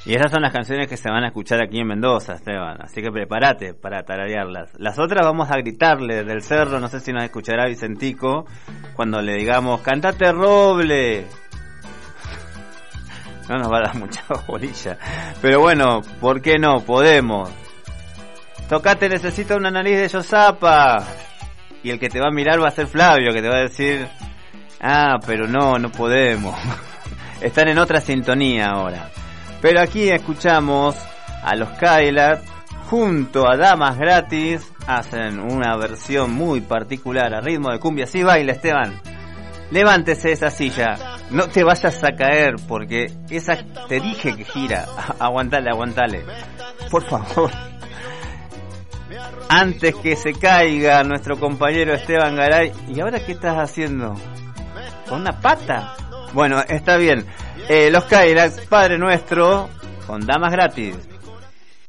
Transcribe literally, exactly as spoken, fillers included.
Y esas son las canciones que se van a escuchar aquí en Mendoza, Esteban. Así que prepárate para tararearlas. Las otras vamos a gritarle del cerro, no sé si nos escuchará Vicentico, cuando le digamos, ¡cantate Roble! No nos va a dar mucha bolilla. Pero bueno, ¿por qué no? Podemos. Tocate, necesito una nariz de Yosapa. Y el que te va a mirar va a ser Flavio, que te va a decir, ah, pero no, no podemos. Están en otra sintonía ahora. Pero aquí escuchamos a los Cadillacs junto a Damas Gratis. Hacen una versión muy particular a ritmo de cumbia. Sí, baila, Esteban. Levántese de esa silla. No te vayas a caer porque esa te dije que gira. Aguantale, aguantale. Por favor. Antes que se caiga nuestro compañero Esteban Garay. ¿Y ahora qué estás haciendo? ¿Con una pata? Bueno, está bien. Eh, los Cadillacs, Padre Nuestro, con Damas Gratis.